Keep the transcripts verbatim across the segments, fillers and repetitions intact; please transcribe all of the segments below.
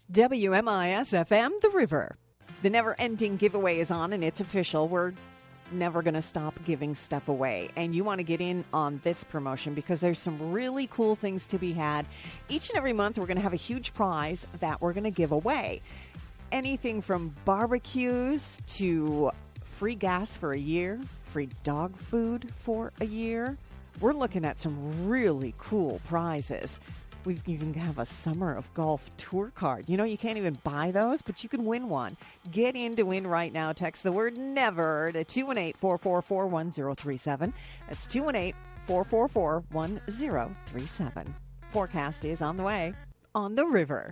W M I S F M, The River. The never-ending giveaway is on, and it's official. We're never going to stop giving stuff away. And you want to get in on this promotion because there's some really cool things to be had. Each and every month, we're going to have a huge prize that we're going to give away. Anything from barbecues to free gas for a year, free dog food for a year. We're looking at some really cool prizes. We even have a Summer of Golf tour card. You know, you can't even buy those, but you can win one. Get in to win right now. Text the word NEVER to two one eight, four four four, one zero three seven. That's two one eight, four four four, one zero three seven. Forecast is on the way on The River.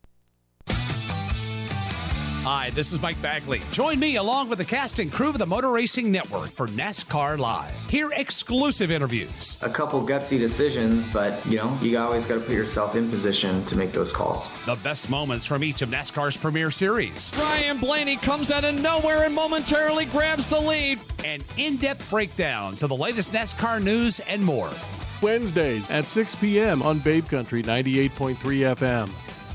Hi, this is Mike Bagley. Join me along with the cast and crew of the Motor Racing Network for NASCAR Live. Hear exclusive interviews. A couple gutsy decisions, but, you know, you always got to put yourself in position to make those calls. The best moments from each of NASCAR's premier series. Ryan Blaney comes out of nowhere and momentarily grabs the lead. And in-depth breakdowns of the latest NASCAR news and more. Wednesdays at six p.m. on Babe Country ninety-eight point three F M.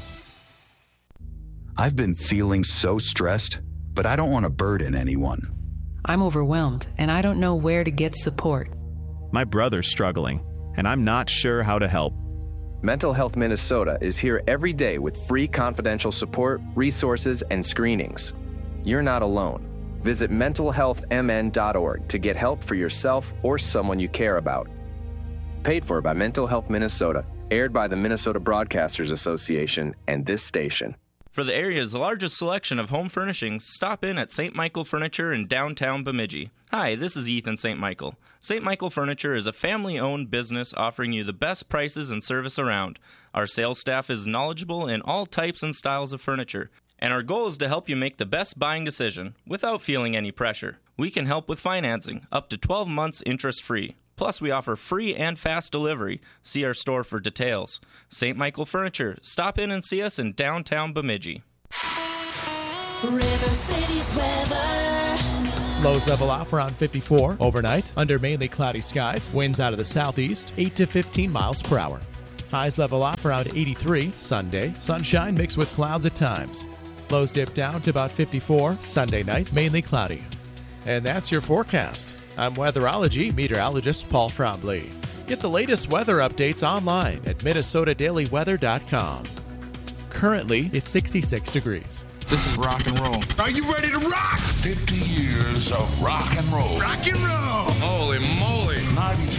I've been feeling so stressed, but I don't want to burden anyone. I'm overwhelmed, and I don't know where to get support. My brother's struggling, and I'm not sure how to help. Mental Health Minnesota is here every day with free confidential support, resources, and screenings. You're not alone. Visit mental health m n dot org to get help for yourself or someone you care about. Paid for by Mental Health Minnesota, aired by the Minnesota Broadcasters Association and this station. For the area's largest selection of home furnishings, stop in at Saint Michael Furniture in downtown Bemidji. Hi, this is Ethan Saint Michael. Saint Michael Furniture is a family-owned business offering you the best prices and service around. Our sales staff is knowledgeable in all types and styles of furniture, and our goal is to help you make the best buying decision without feeling any pressure. We can help with financing, up to twelve months interest-free. Plus, we offer free and fast delivery. See our store for details. Saint Michael Furniture. Stop in and see us in downtown Bemidji. River City's weather. Lows level off around fifty-four overnight under mainly cloudy skies. Winds out of the southeast, eight to fifteen miles per hour. Highs level off around eighty-three Sunday. Sunshine mixed with clouds at times. Lows dip down to about fifty-four Sunday night, mainly cloudy. And that's your forecast. I'm weatherology meteorologist Paul Trombley. Get the latest weather updates online at minnesota daily weather dot com. Currently, it's sixty-six degrees. This is rock and roll. Are you ready to rock? fifty years of rock and roll. Rock and roll. Holy moly. ninety-two